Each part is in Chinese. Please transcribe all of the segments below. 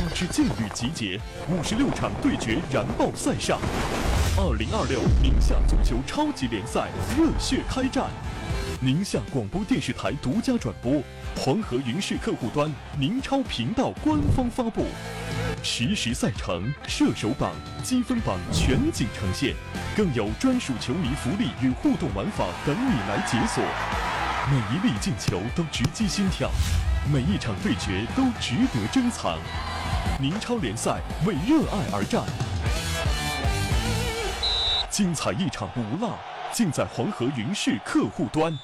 支劲旅集结，56场对决燃爆赛上。2026宁夏足球超级联赛热血开战，宁夏广播电视台独家转播，黄河云视客户端、宁超频道官方发布，实时赛程、射手榜、积分榜全景呈现，更有专属球迷福利与互动玩法等你来解锁。每一粒进球都直击心跳，每一场对决都值得珍藏。宁超联赛为热爱而战，精彩一场不落，尽在黄河云视客户端。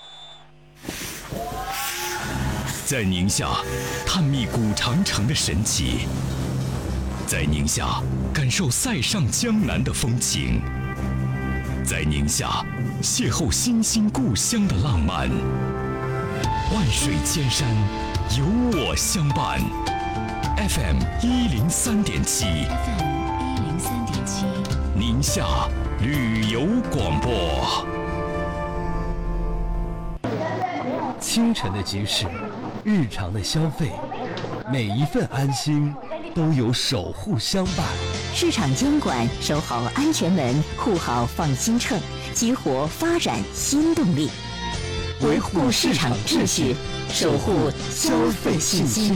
在宁夏探秘古长城的神奇，在宁夏感受塞上江南的风情，在宁夏邂逅新兴故乡的浪漫。万水千山，有我相伴。FM 103.7， 宁夏旅游广播。 清晨的集市，日常的消费，每一份安心都有守护相伴。 市场监管，守好安全门，护好放心秤，激活发展新动力，维护市场秩序，守护消费信心。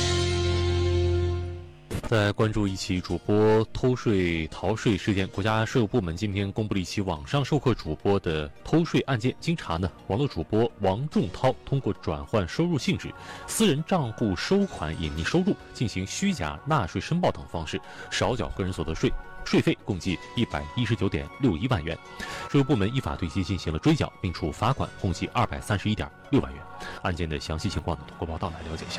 在关注一起主播偷税逃税事件，国家税务部门今天公布了一起网上授课主播的偷税案件。经查呢，网络主播王仲涛通过转换收入性质、私人账户收款隐匿收入、进行虚假纳税申报等方式，少缴个人所得税，税费共计119.61万元。税务部门依法对其进行了追缴，并处罚款，共计231.6万元。案件的详细情况通过报道来了解一下。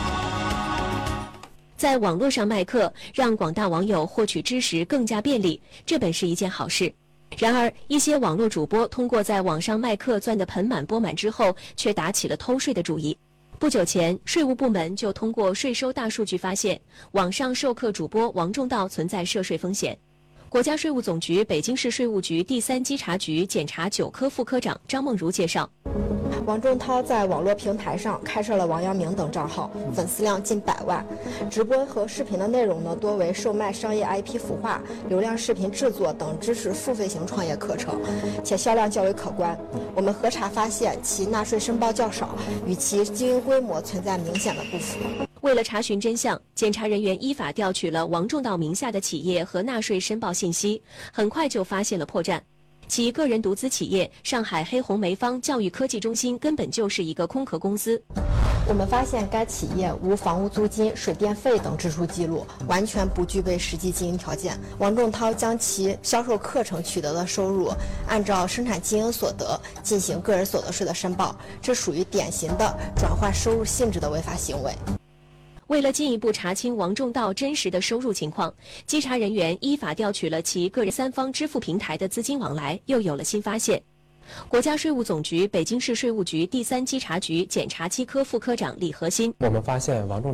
在网络上卖课，让广大网友获取知识更加便利，这本是一件好事。然而，一些网络主播通过在网上卖课赚得盆满钵满之后，却打起了偷税的主意。不久前，税务部门就通过税收大数据发现，网上授课主播王仲道存在涉税风险。国家税务总局北京市税务局第3稽查局检查9科副科长张梦如介绍， 王仲涛在网络平台上开设了王阳明等账号，粉丝量近100万，直播和视频的内容呢多为售卖商业 IP 孵化、流量视频制作等知识付费型创业课程，且销量较为可观。我们核查发现其纳税申报较少，与其经营规模存在明显的不符。 为了查询真相，检查人员依法调取了王仲道名下的企业和纳税申报信息，很快就发现了破绽。其个人独资企业上海黑红梅方教育科技中心根本就是一个空壳公司。 我们发现该企业无房屋租金、水电费等支出记录，完全不具备实际经营条件。王仲涛将其销售课程取得的收入按照生产经营所得进行个人所得税的申报，这属于典型的转换收入性质的违法行为。 为了进一步查清王仲道真实的收入情况，稽查人员依法调取了其个人3方支付平台的资金往来，又有了新发现。国家税务总局北京市税务局第3稽查局检查7科副科长李和新， 我们发现王仲